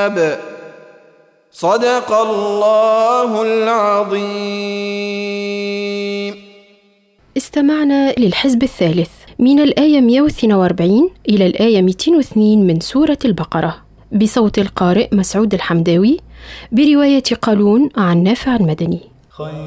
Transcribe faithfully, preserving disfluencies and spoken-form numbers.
الحساب. صدق الله العظيم. استمعنا للحزب الثالث من الآية مئة واثنين وأربعين إلى الآية مئتين واثنين من سورة البقرة بصوت القارئ مسعود الحمداوي برواية قالون عن نافع المدني.